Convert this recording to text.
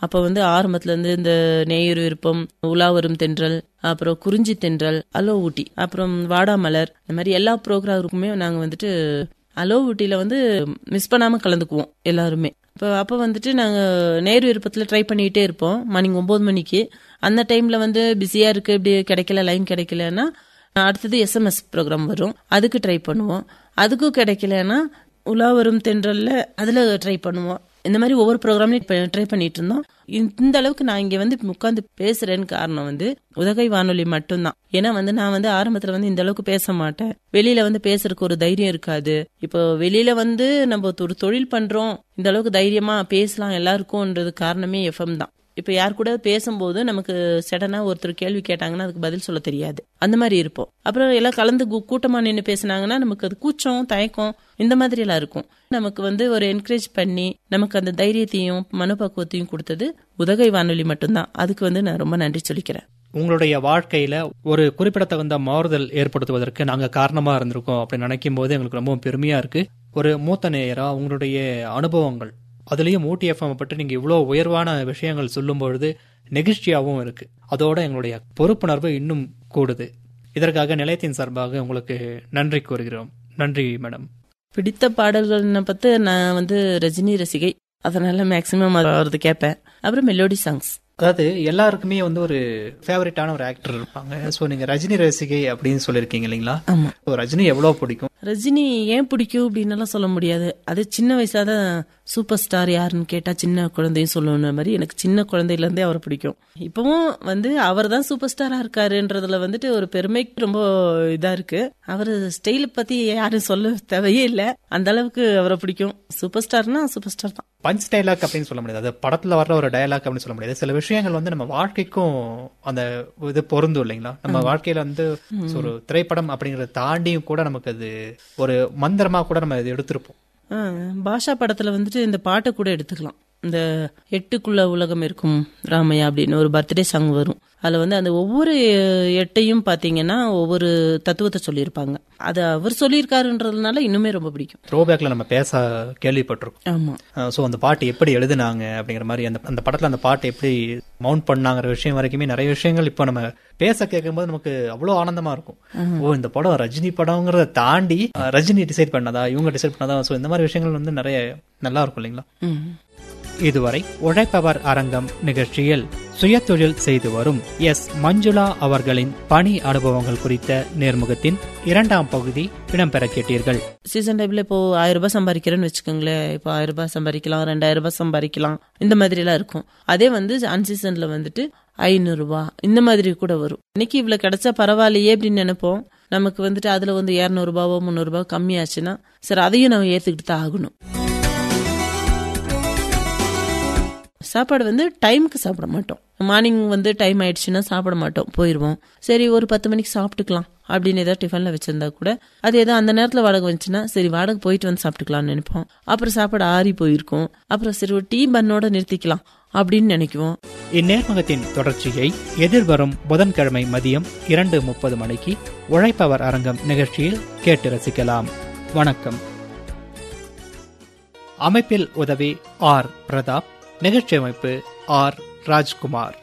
அப்ப வந்து ஆரம்பத்துல இருந்து இந்த நேயர் விருப்பம், உலா வரும் தென்றல், அப்புறம் குறிஞ்சி தென்றல், அலோ ஊட்டி, அப்புறம் வாடாமலர், இந்த மாதிரி எல்லா ப்ரோக்ராமுக்குமே நாங்க வந்துட்டு அலோ ஊட்டியில வந்து மிஸ் பண்ணாம கலந்துக்குவோம் எல்லாருமே. அப்ப வந்துட்டு நாங்க நேரு விருப்பத்துல ட்ரை பண்ணிட்டே இருப்போம். மார்னிங் 9 மணிக்கு அந்த டைம்ல வந்து பிஸியா இருக்கு, இப்படி கிடைக்கல, லைன் கிடைக்கலன்னா அடுத்தது SMS ப்ரோக்ராம் வரும், அதுக்கு ட்ரை பண்ணுவோம். அதுக்கும் கிடைக்கலன்னா உலா வரும் தென்றல்ல அதுல ட்ரை பண்ணுவோம். இந்த மாதிரி ஒவ்வொரு ப்ரோக்ராம்லயும் ட்ரை பண்ணிட்டு இருந்தோம். இந்த அளவுக்கு நான் இங்க வந்து உட்காந்து பேசுறேன்னு காரணம் வந்து உதகை வானொலி மட்டும்தான். ஏன்னா வந்து நான் வந்து ஆரம்பத்துல வந்து இந்த அளவுக்கு பேச மாட்டேன், வெளியில வந்து பேசுறதுக்கு ஒரு தைரியம் இருக்காது. இப்போ வெளியில வந்து நம்ம ஒரு தொழில் பண்றோம், இந்த அளவுக்கு தைரியமா பேசலாம் எல்லாருக்கும்ன்றது காரணமே FM தான். இப்ப யார் கூட பேசும்போது நமக்கு சடனா ஒருத்தர் கேள்வி கேட்டாங்கன்னா அதுக்கு பதில் சொல்ல தெரியாது, அந்த மாதிரி இருப்போம். அப்புறம் எல்லாம் கலந்து கூட்டமா நின்று பேசினாங்கன்னா நமக்கு அது கூச்சம், தயக்கம், இந்த மாதிரி எல்லாம் இருக்கும். நமக்கு வந்து ஒரு என்கரேஜ் பண்ணி நமக்கு அந்த தைரியத்தையும் மனப்பக்குவத்தையும் கொடுத்தது உதகை வானொலி மட்டும்தான். அதுக்கு வந்து நான் ரொம்ப நன்றி சொல்லிக்கிறேன். உங்களுடைய வாழ்க்கையில ஒரு குறிப்பிடத்தகுந்த மாறுதல் ஏற்படுத்துவதற்கு நாங்க காரணமா இருந்திருக்கோம் அப்படின்னு நினைக்கும் போது எங்களுக்கு ரொம்ப பெருமையா இருக்கு. ஒரு மூத்த நேயரா உங்களுடைய அனுபவங்கள், அதுலயும் ஊட்டி FM பற்றி நீங்க இவ்வளவு உயர்வான விஷயங்கள் சொல்லும் பொழுது நெகிழ்ச்சியாகவும் இருக்கு. அதோட எங்களுடைய பொறுப்புணர்வு இன்னும் கூடுது. இதற்காக நிலையத்தின் சார்பாக உங்களுக்கு நன்றி கூறுகிறோம். நன்றி மேடம். பிடித்த பாடல்கள் பத்தி நான் வந்து ரஜினி ரசிகை, அதனால மேக்சிமம் அவரது கேட்பேன். அப்புறம் மெலோடி சாங்ஸ், அதாவது எல்லாருக்குமே வந்து ஒரு ஃபேவரட்டான ஒரு ஆக்டர் இருப்பாங்க. சோ நீங்க ரஜினி ரசிகை அப்படின்னு சொல்லிருக்கீங்க இல்லைங்களா? ஆமா. ரஜினி எவ்வளவு பிடிக்கும்? ரஜினி ஏன் பிடிக்கும் அப்படின்னு சொல்ல முடியாது. அது சின்ன வயசாதான் சூப்பர் ஸ்டார் யாருன்னு கேட்டா சின்ன குழந்தையும் சொல்லணும் மாதிரி எனக்கு சின்ன குழந்தையில இருந்தே அவரை பிடிக்கும். இப்பவும் வந்து அவர் தான் சூப்பர் ஸ்டாரா இருக்காருன்றதுல வந்துட்டு ஒரு பெருமைக்கு ரொம்ப இதா இருக்கு. அவர் ஸ்டைல பத்தி யாரும் சொல்ல தேவையே இல்ல, அந்த அளவுக்கு அவரை பிடிக்கும். சூப்பர் ஸ்டார்னா சூப்பர் ஸ்டார் தான். பஞ்ச் டைலாக் அப்படின்னு சொல்ல முடியாது, அது படத்துல வர்ற ஒரு டயலாக் அப்படின்னு சொல்ல முடியாது. சில விஷயங்கள் வந்து நம்ம வாழ்க்கைக்கும் அந்த இது பொருந்தும் இல்லைங்களா? நம்ம வாழ்க்கையில வந்து ஒரு திரைப்படம் அப்படிங்கறத தாண்டியும் கூட நமக்கு அது ஒரு மந்திரமா கூட நம்ம இது எடுத்திருப்போம். பாஷா படத்துல வந்துட்டு இந்த பாட்டை கூட எடுத்துக்கலாம். இந்த 8க்குள்ள உலகம் இருக்கும் ராமையா அப்படின்னு ஒரு பர்த்டே சாங் வரும். அதுல வந்து அந்த ஒவ்வொரு 8ஐயும் பாத்தீங்கன்னா ஒவ்வொரு தத்துவத்தை சொல்லியிருப்பாங்க. அது அவர் சொல்லியிருக்காருன்றதுனால இன்னுமே ரொம்ப பிடிக்கும். த்ரோபேக்ல நம்ம பேச கேள்விப்பட்டிருக்கோம். ஆமா. சோ அந்த பாட்டு எப்படி எழுதுனாங்க அப்படிங்கிற மாதிரி, அந்த படத்துல அந்த பாட்டு எப்படி மவுண்ட் பண்ணாங்கிற விஷயம் வரைக்குமே நிறைய விஷயங்கள் இப்போ நம்ம பேச கேட்கும்போது நமக்கு அவ்வளவு ஆனந்தமா இருக்கும். ஓ, இந்த படம் ரஜினி படம்ங்கிறத தாண்டி ரஜினி டிசைட் பண்ணதா, இவங்க டிசைட் பண்ணதா. சோ இந்த மாதிரி விஷயங்கள் வந்து நிறைய நல்லா இருக்கும் இல்லைங்களா? இதுவரை உழைப்பவர் அரங்கம் நிகழ்ச்சியில் சுயதொழில் செய்து வரும் மஞ்சுளா அவர்களின் பணி அனுபவங்கள் குறித்த நேர்முகத்தின் 2ஆம் பகுதி இடம்பெற கேட்டீர்கள். சீசன் டைம்ல இப்போ 1000 ரூபாய் சம்பாதிக்கிறேன்னு வச்சுக்கோங்களேன். இப்போ 1000 ரூபாய் சம்பாதிக்கலாம், 2000 ரூபாய் சம்பாதிக்கலாம், இந்த மாதிரி எல்லாம் இருக்கும். அதே வந்து அன்சீசன்ல வந்துட்டு 500 ரூபாய் இந்த மாதிரி கூட வரும். இன்னைக்கு இவ்வளவு கிடைச்சா பரவாயில்லையே அப்படின்னு நினைப்போம். நமக்கு வந்துட்டு அதுல வந்து 200 ரூபாவோ 300 ரூபாய் கம்மியாச்சுன்னா சரி அதையும் நம்ம ஏத்துக்கிட்டு தான் ஆகணும். சாப்பாடு வந்து டைமுக்கு சாப்பிட மாட்டோம். மார்னிங் வந்து டைம் ஆயிடுச்சுன்னா சாப்பிட மாட்டோம், போயிடுவோம். சரி ஒரு 10 மணிக்கு சாப்பிட்டுக்கலாம் அப்படின்னு ஏதாவது டிஃபன்ல வச்சிருந்தா கூட அது ஏதோ அந்த நேரத்துல வாடகை வந்துச்சுன்னா சரி வாடகை போயிட்டு வந்து சாப்பிட்டுக்கலாம்னு நினைப்போம். அப்புறம் சாப்பாடு ஆறி போயிருக்கும். அப்புறம் சரி ஒரு டீ பண்ணோட நிறுத்திக்கலாம் அப்படின்னு நினைக்குவோம். இந்நேர்முகத்தின் தொடர்ச்சியை எதிர்வரும் புதன்கிழமை மதியம் 2:30 மணிக்கு உழைப்பவர் அரங்கம் நிகழ்ச்சியில் கேட்டு ரசிக்கலாம். வணக்கம். அமைப்பில் உதவி R. பிரதாப், நிகழ்ச்சி அமைப்பு R. ராஜ்குமார்.